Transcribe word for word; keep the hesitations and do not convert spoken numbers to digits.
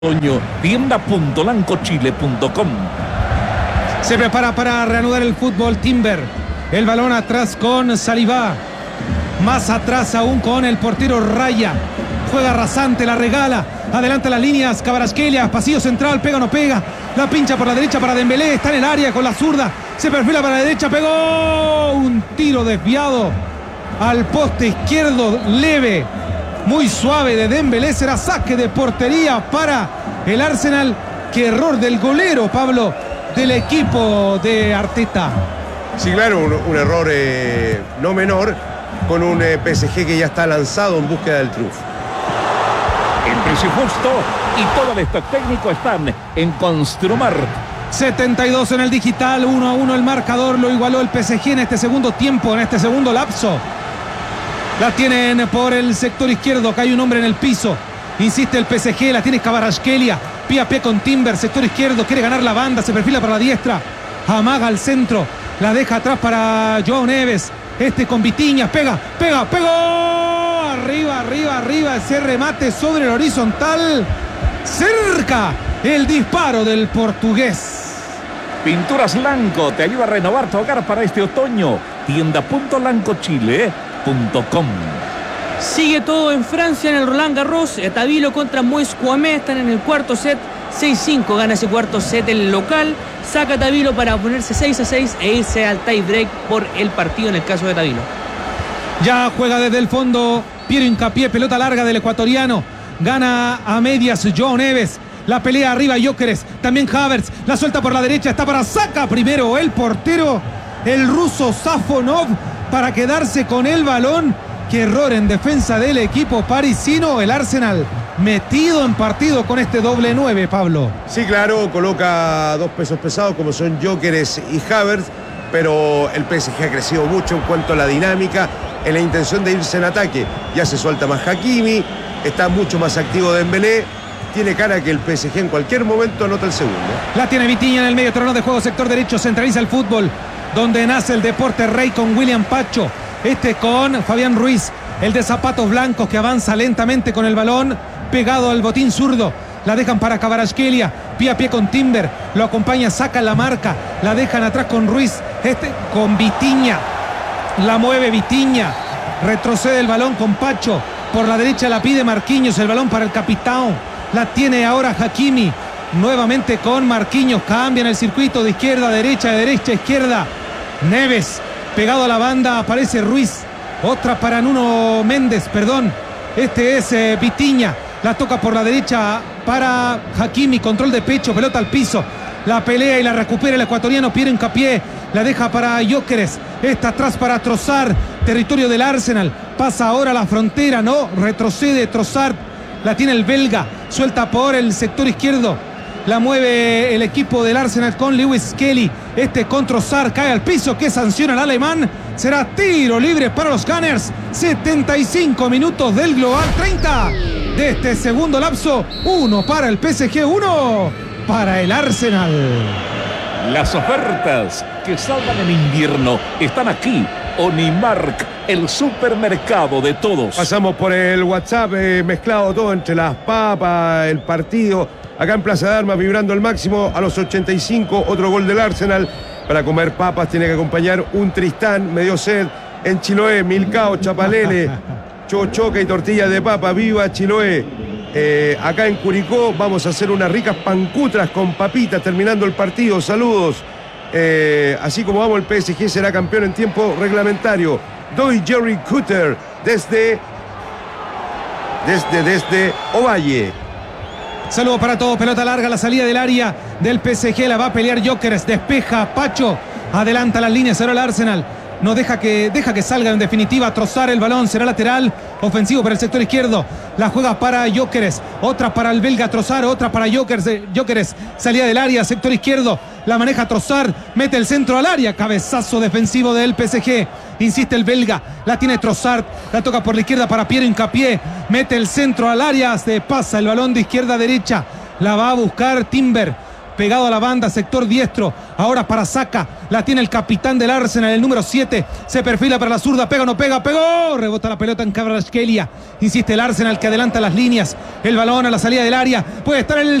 tienda punto lanco chile punto com. Se prepara para reanudar el fútbol Timber. El balón atrás con Saliba. Más atrás aún con el portero Raya. Juega rasante, la regala. Adelanta las líneas, Kvaratskhelia, pasillo central, pega o no pega. La pincha por la derecha para Dembélé, está en el área con la zurda. Se perfila para la derecha, pegó. Un tiro desviado al poste izquierdo, leve, muy suave de Dembélé. Será saque de portería para el Arsenal. Qué error del golero, Pablo, del equipo de Arteta. Sí, claro, un, un error eh, no menor con un eh, P S G que ya está lanzado en búsqueda del triunfo. El precio justo y todo el stock técnico están en Construmar. setenta y dos en el digital, uno a uno el marcador, lo igualó el P S G en este segundo tiempo, en este segundo lapso. La tienen por el sector izquierdo, acá hay un hombre en el piso. Insiste el P S G, la tiene Kvaratskhelia, pie a pie con Timber, sector izquierdo, quiere ganar la banda, se perfila para la diestra. Amaga al centro, la deja atrás para Joao Neves. Este con Vitinha, pega, pega, pegó. Arriba, arriba, arriba, ese remate sobre el horizontal. Cerca el disparo del portugués. Pinturas Lanco te ayuda a renovar tu hogar para este otoño. tienda punto lanco chile punto com. Sigue todo en Francia en el Roland Garros. Tabilo contra Moise Kouamé están en el cuarto set. seis cinco gana ese cuarto set el local. Saca Tabilo para ponerse seis a seis e irse al tie break por el partido en el caso de Tabilo. Ya juega desde el fondo Piero Hincapié, pelota larga del ecuatoriano. Gana a medias Joao Neves. La pelea arriba Gyökeres, también Havertz. La suelta por la derecha, está para saca primero el portero, el ruso Safonov, para quedarse con el balón. Qué error en defensa del equipo parisino. El Arsenal metido en partido con este doble nueve, Pablo. Sí, claro, coloca dos pesos pesados como son Gyökeres y Havertz, pero el P S G ha crecido mucho en cuanto a la dinámica, en la intención de irse en ataque. Ya se suelta más Hakimi, está mucho más activo Dembélé. Tiene cara que el P S G en cualquier momento anota el segundo. La tiene Vitinha en el medio terreno de juego, sector derecho, centraliza el fútbol, donde nace el deporte rey con William Pacho. Este con Fabián Ruiz, el de zapatos blancos que avanza lentamente con el balón pegado al botín zurdo. La dejan para Kvaratskhelia, pie a pie con Timber, lo acompaña, saca la marca, la dejan atrás con Ruiz, este con Vitinha, la mueve Vitinha, retrocede el balón con Pacho, por la derecha la pide Marquinhos, el balón para el capitán, la tiene ahora Hakimi, nuevamente con Marquinhos, cambian el circuito de izquierda a derecha, de derecha a izquierda, Neves, pegado a la banda, aparece Ruiz, otra para Nuno Méndez, perdón, este es eh, Vitinha, la toca por la derecha para Hakimi, control de pecho, pelota al piso, la pelea y la recupera el ecuatoriano Piero Hincapié, la deja para Gyökeres, está atrás para Trossard, territorio del Arsenal, pasa ahora la frontera, no, retrocede Trossard, la tiene el belga, suelta por el sector izquierdo, la mueve el equipo del Arsenal con Lewis Kelly, este con Trossard, cae al piso, que sanciona el alemán, será tiro libre para los Gunners, setenta y cinco minutos del global, treinta de este segundo lapso, uno para el P S G, uno para el Arsenal. Las ofertas que salvan en invierno están aquí. Onimark, el supermercado de todos. Pasamos por el WhatsApp, eh, mezclado todo entre las papas, el partido. Acá en Plaza de Armas, vibrando al máximo a los ochenta y cinco, otro gol del Arsenal. Para comer papas tiene que acompañar un Tristán, medio sed. En Chiloé, Milcao, Chapalele, chochoca y tortilla de papa. ¡Viva Chiloé! Eh, acá en Curicó vamos a hacer unas ricas pancutras con papitas terminando el partido. Saludos. Eh, así como vamos, el P S G será campeón en tiempo reglamentario. Doy Jerry Cutter desde desde desde Ovalle. Saludo para todos, pelota larga, la salida del área del P S G, la va a pelear Gyökeres, despeja Pacho, adelanta las líneas, ahora el Arsenal. No deja que, deja que salga en definitiva, trozar el balón, será lateral, ofensivo para el sector izquierdo, la juega para Gyökeres, otra para el belga Trossard, otra para Gyökeres, Gyökeres, salida del área, sector izquierdo, la maneja Trossard, mete el centro al área, cabezazo defensivo del P S G, insiste el belga, la tiene Trossard, la toca por la izquierda para Piero Hincapié, mete el centro al área, se pasa el balón de izquierda a derecha, la va a buscar Timber, pegado a la banda, sector diestro. Ahora para Saka, la tiene el capitán del Arsenal, el número siete. Se perfila para la zurda, pega o no pega, pegó. Rebota la pelota en Kvaratskhelia. Insiste el Arsenal que adelanta las líneas. El balón a la salida del área. Puede estar el